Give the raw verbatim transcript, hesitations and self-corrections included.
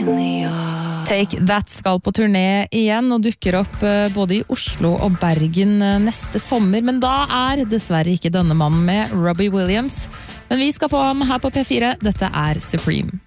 Take That skal på turné igjen og dukker opp både i Oslo og Bergen neste sommer, men da er dessverre ikke denne mannen med, Robbie Williams. Men vi skal få ham her på P fire, dette er Supreme.